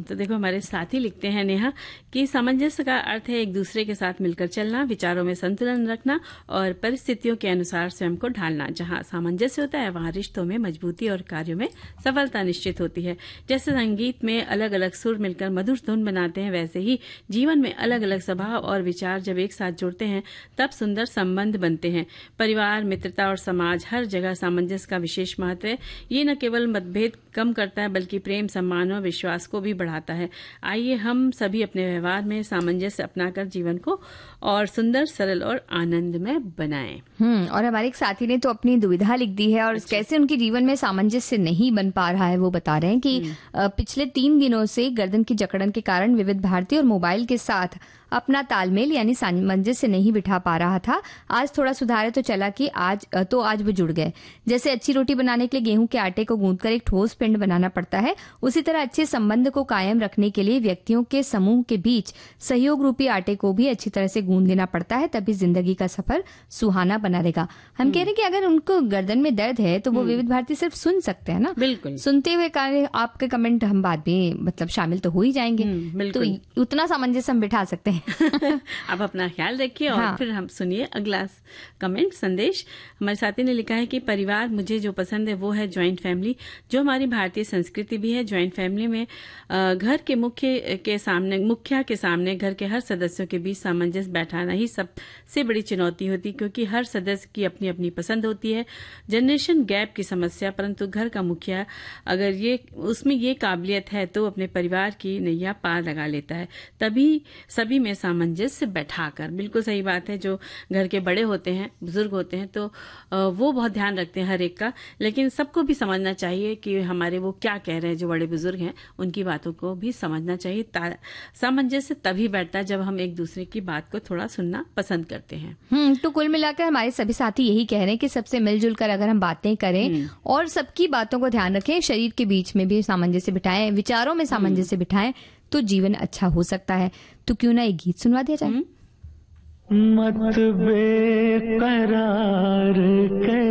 तो देखो हमारे साथी लिखते हैं नेहा कि सामंजस्य का अर्थ है एक दूसरे के साथ मिलकर चलना, विचारों में संतुलन रखना और परिस्थितियों के अनुसार स्वयं को ढालना। जहां सामंजस्य होता है वहां रिश्तों में मजबूती और कार्यों में सफलता निश्चित होती है। जैसे संगीत में अलग अलग सुर मिलकर मधुर धुन बनाते हैं, वैसे ही जीवन में अलग अलग स्वभाव और विचार जब एक साथ जुड़ते हैं तब सुंदर संबंध बनते हैं। परिवार, मित्रता और समाज, हर जगह सामंजस्य का विशेष महत्व है। ये न केवल मतभेद कम करता है बल्कि प्रेम, सम्मान और विश्वास को भी बढ़ाता है। आइए हम सभी अपने व्यवहार में सामंजस्य अपनाकर जीवन को और सुंदर, सरल और आनंदमय बनाएं। और हमारे एक साथी ने तो अपनी दुविधा लिख दी है और कैसे उनके जीवन में सामंजस्य नहीं बन पा रहा है। वो बता रहे हैं कि पिछले 3 दिनों से गर्दन की जकड़न के कारण विविध भारती और मोबाइल के साथ अपना तालमेल यानी सामंजस्य नहीं बिठा पा रहा था। आज थोड़ा सुधार है तो चला कि आज वो जुड़ गए। जैसे अच्छी रोटी बनाने के लिए गेहूं के आटे को गूंथकर एक ठोस पिंड बनाना पड़ता है, उसी तरह अच्छे संबंध को कायम रखने के लिए व्यक्तियों के समूह के बीच सहयोग रूपी आटे को भी अच्छी तरह से गूंथ देना पड़ता है, तभी जिंदगी का सफर सुहाना बना रहेगा। हम कह रहे हैं कि अगर उनको गर्दन में दर्द है तो वो विविध भारती सिर्फ सुन सकते हैं ना, बिल्कुल सुनते हुए आपके कमेंट हम बाद में मतलब शामिल तो हो ही जाएंगे। तो उतना सामंजस्य हम बिठा सकते हैं। आप अपना ख्याल रखिए और फिर हम सुनिए अगला कमेंट संदेश। हमारे साथी ने लिखा है कि परिवार मुझे जो पसंद है वो है ज्वाइंट फैमिली, जो हमारी भारतीय संस्कृति भी है। ज्वाइंट फैमिली में घर के मुखिया के सामने घर के हर सदस्यों के बीच सामंजस्य बैठाना ही सबसे बड़ी चुनौती होती है, क्योंकि हर सदस्य की अपनी अपनी पसंद होती है। जनरेशन गैप की समस्या, परंतु घर का मुखिया अगर उसमें ये काबिलियत है तो अपने परिवार की नैया पार लगा लेता है। तभी सभी में सामंजस्य बैठाकर, बिल्कुल सही बात है, जो घर के बड़े होते हैं, बुजुर्ग होते हैं, तो वो बहुत ध्यान रखते हैं हर एक का, लेकिन सबको भी समझना चाहिए कि हमारे वो क्या कह रहे हैं। जो बड़े बुजुर्ग हैं उनकी बातों को भी समझना चाहिए। सामंजस्य तभी बैठता है जब हम एक दूसरे की बात को थोड़ा सुनना पसंद करते हैं। तो कुल मिलाकर हमारे सभी साथी यही कह रहे हैं कि सबसे मिलजुल कर अगर हम बातें करें और सबकी बातों को ध्यान रखें, शरीर के बीच में भी सामंजस्य बिठाएं, विचारों में सामंजस्य बिठाएं, तो जीवन अच्छा हो सकता है। तो क्यों ना एक गीत सुनवा दिया जाए। मत बेकरार